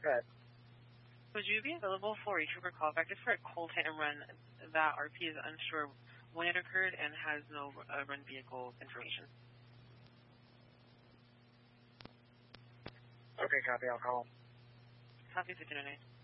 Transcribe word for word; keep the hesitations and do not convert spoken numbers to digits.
Good. Would you be available for a trooper callback just for a cold hit and run that R P is unsure when it occurred and has no uh, run vehicle information? Okay, copy. I'll call. Copy, fifteen oh nine.